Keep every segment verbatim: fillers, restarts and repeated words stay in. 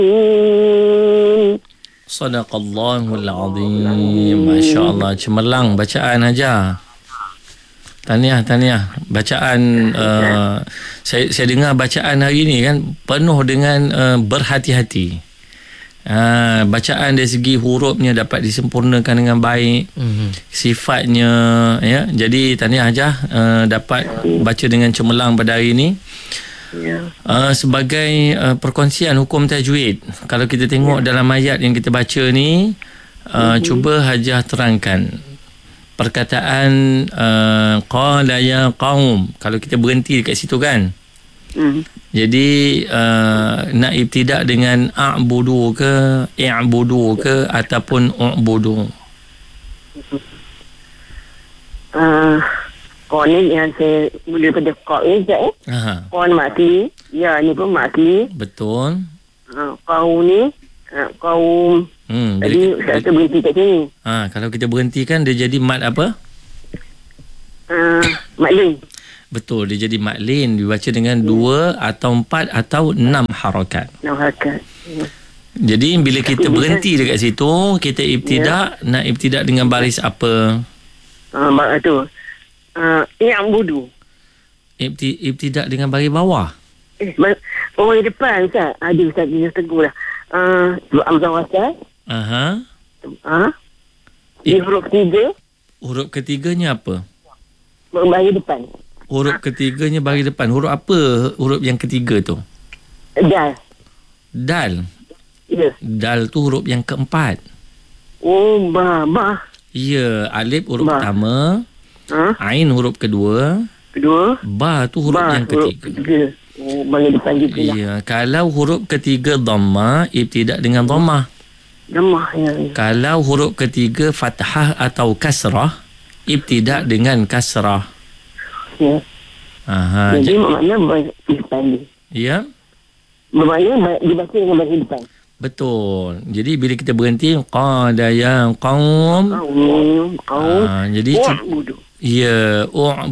Sadaqallahul azim. Masya-Allah, cemerlang bacaan Hajar. Tahniah, tahniah. Bacaan uh, saya saya dengar bacaan hari ni kan penuh dengan uh, berhati-hati. Uh, bacaan dari segi hurufnya dapat disempurnakan dengan baik, mm-hmm. sifatnya, ya. Jadi tahniah Hajar uh, dapat baca dengan cemerlang pada hari ini. Yeah. Uh, sebagai uh, perkongsian hukum tajwid, kalau kita tengok yeah. dalam ayat yang kita baca ni, uh, mm-hmm. cuba Hajar terangkan perkataan uh, qala ya qaum. Kalau kita berhenti dekat situ kan, mm. jadi uh, nak ibtidak dengan a'budu ke i'budu ke ataupun u'budu? Uh, Qan ni yang saya mula pada Qan ni sekejap eh. Qan makli, ya ni pun makli. Betul. Uh, qaum ni uh, qaum. Hmm, jadi saya kata berhenti kat sini. Ha, kalau kita berhentikan dia jadi mat apa? Uh, mat lin. Betul, dia jadi mat lin, dibaca dengan hmm. dua atau empat atau enam harakat. Enam harakat. Hmm. Jadi bila kita Tapi berhenti dekat situ, kita ibtidak, ya. Nak ibtidak dengan baris apa? Ah, uh, tu. Ah, uh, i'budu. Ibti, ibtidak dengan baris bawah. Eh, orang di depan Ustaz. Ada Ustaz dia tegur lah. Ah, uh, Amzah Wasal. Aha. Ah. Di huruf ketiga. Huruf ketiganya apa? Baris depan. Huruf ketiganya baris depan. Huruf apa huruf yang ketiga tu? Dal. Dal. Ya. Dal tu huruf yang keempat. Oh, ba, ba. Ya, alif huruf ba. Pertama. Ha? Ain huruf kedua. Kedua. Ba tu huruf ba, yang ketiga. Huruf ketiga. Oh, baris depan juga lah. Ya, kalau huruf ketiga dhamma, ibtidak dengan dhammah. Dhammah, ya, ya. Kalau huruf ketiga fathah atau kasrah, ibtidak dengan kasrah. Ya. Aha. Jadi maknanya baris depan dia. Ya. Bermakna dibaca dengan baris depan. Betul. Jadi bila kita berhenti qala ya qaum. Qaum. Qaum. Ah, jadi u'budu. Ya,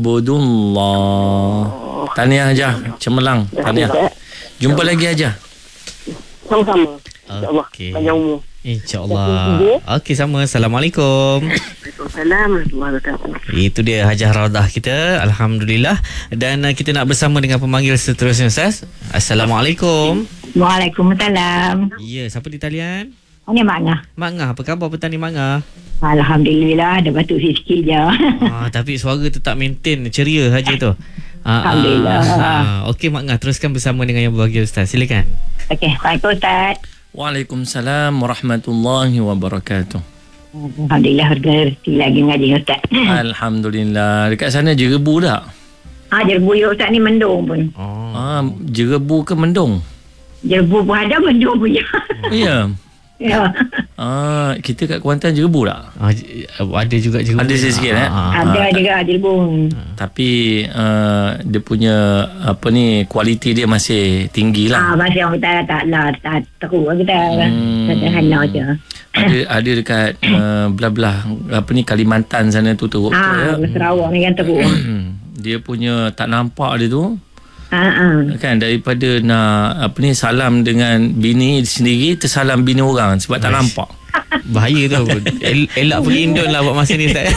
u'budullah. Oh. Tahniah Hajar, cemerlang. Tahniah. Jumpa lagi Hajar. Sama-sama. InsyaAllah. Okey. Panjang umur. InsyaAllah. Okey, sama. Assalamualaikum. Waalaikumsalam warahmatullahi wabarakatuh. Itu dia Hajar Raudah kita. Alhamdulillah. Dan uh, kita nak bersama dengan pemanggil seterusnya, Ustaz. Assalamualaikum. Waalaikumsalam. Ya, siapa di talian? Ini Mak Ngah. Mak Ngah, apa khabar petani Mak Ngah? Alhamdulillah, ada batuk sikit je. Ah, tapi suara tetap maintain ceria saja tu. Ah, Alhamdulillah. Ah, Okey Mak Ngah, teruskan bersama dengan yang berbahagia Ustaz. Silakan. Okey, Assalamualaikum Ustaz. Waalaikumsalam warahmatullahi wabarakatuh. Alhamdulillah, rezeki lagi ngaji Ustaz. Alhamdulillah. Dekat sana jerebu tak? Ah, jerebu ya Ustaz ni mendung pun. Oh. Ah, jerebu ke mendung? Jerebu pun ada, mendung pun ya. Ya. Ya. Ah, kita kat Kuantan jerebu tak? Ah, ada juga jerebu. Ada sikit eh. Ah, ada juga jerebu. Tapi uh, dia punya apa ni kualiti dia masih tinggi lah. Ah, masih orang kita tak lah tak teruk kita. Hmm. Sederhana je. Ada ada dekat uh, belah-belah apa ni Kalimantan sana tu teruk. Ah, ya. Sarawak ni kan teruk. Dia punya tak nampak dia tu. Uh-huh. Kan daripada nak apa ni salam dengan bini sendiri tersalam bini orang sebab tak nampak. Bahaya tu. El- elak pergi Indon lah buat masa ni Ustaz.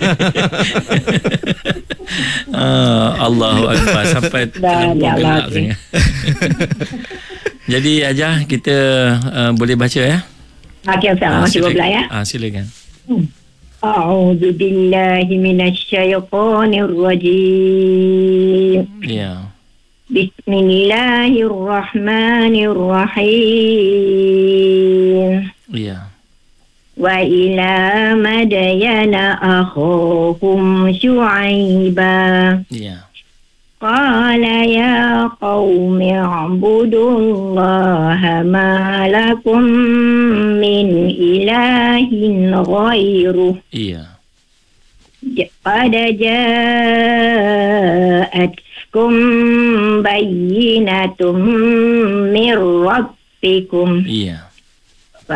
uh, Allahu Akbar sampai terlempar gelak sangat. Jadi Hajar kita uh, boleh baca ya. Okey Ustaz, masih berbelak ya. Ah, silakan. A'udzu billahi minasyaitonir rajim. Ya. Bismillahirrahmanirrahim. Ya. Wa ila madyana akhahum syu'aiba. Ya. Qala ya qaumi ibudullaha ma lakum min ilahin ghairuh. Iya. Qad ja'atkum bayyinatum min rabbikum. Iya.